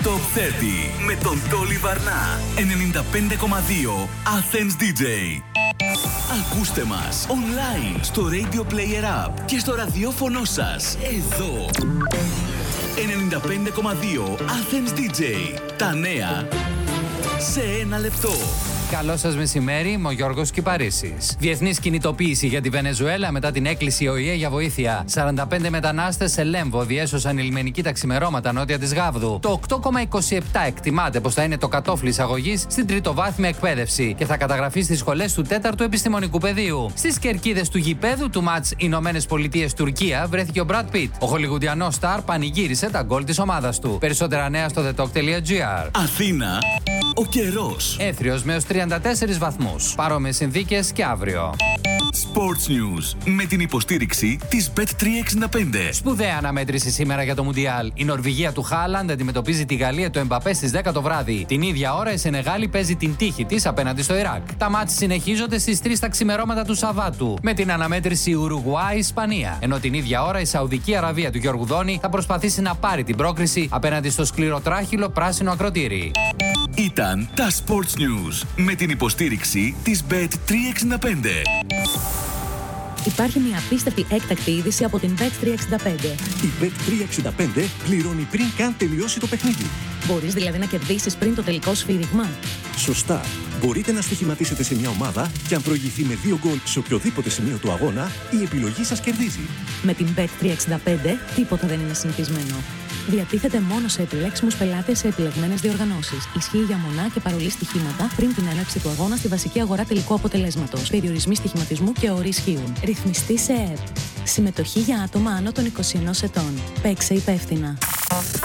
Top 30 με τον Τόλι Βαρνά. 95,2 Athens DJ. Ακούστε μας online στο Radio Player App και στο ραδιόφωνο σας εδώ. 95,2 Athens DJ. Τα νέα σε ένα λεπτό. Καλό σας μεσημέρι, είμαι ο Γιώργος Κυπαρίσης. Διεθνής κινητοποίηση για τη Βενεζουέλα μετά την έκκληση ΟΗΕ για βοήθεια. 45 μετανάστες σε Λέμβο διέσωσαν λιμενική τα ξημερώματα νότια της Γάβδου. Το 8,27 εκτιμάται πως θα είναι το κατόφλι εισαγωγής στην τριτοβάθμια εκπαίδευση και θα καταγραφεί στις σχολές του 4ου επιστημονικού πεδίου. Στις κερκίδες του γηπέδου του μάτς Ηνωμένες Πολιτείες Τουρκία βρέθηκε ο Μπραντ Πιτ. Ο χολιγουντιανός στάρ πανηγύρισε τα γκολ της ομάδας του. Περισσότερα νέα στο thetalk.gr. Αθήνα, ο καιρός. Έθριος με 34 βαθμούς. Παρόμοιες συνθήκες και αύριο. Sports News με την υποστήριξη της Bet365. Σπουδαία αναμέτρηση σήμερα για το Μουντιάλ. Η Νορβηγία του Χάλαντ αντιμετωπίζει τη Γαλλία του Εμπαπέ στις 10 το βράδυ. Την ίδια ώρα η Σενεγάλη παίζει την τύχη της απέναντι στο Ιράκ. Τα μάτς συνεχίζονται στις 3 τα ξημερώματα του Σαββάτου με την αναμέτρηση Ουρουγουάη-Ισπανία. Ενώ την ίδια ώρα η Σαουδική Αραβία του Γιώργου Δόνη θα προσπαθήσει να πάρει την πρόκριση απέναντι στο σκληροτράχυλο πράσινο ακροτήρι. Ήταν τα Sports News με την υποστήριξη της Bet365. Υπάρχει μια απίστευτη έκτακτη είδηση από την Bet365. Η Bet365 πληρώνει πριν καν τελειώσει το παιχνίδι. Μπορείς δηλαδή να κερδίσεις πριν το τελικό σφύριγμα. Σωστά. Μπορείτε να στοιχηματίσετε σε μια ομάδα και αν προηγηθεί με 2 γκολ σε οποιοδήποτε σημείο του αγώνα, η επιλογή σας κερδίζει. Με την Bet365 τίποτα δεν είναι συνηθισμένο. Διατίθεται μόνο σε επιλέξιμους πελάτες σε επιλεγμένες διοργανώσεις. Ισχύει για μονά και παρολί στοιχήματα πριν την έναρξη του αγώνα στη βασική αγορά τελικού αποτελέσματος. Περιορισμοί στοιχηματισμού και όροι ισχύουν. Ρυθμιστή σε ΕΕΠ. Συμμετοχή για άτομα άνω των 21 ετών. Παίξε υπεύθυνα.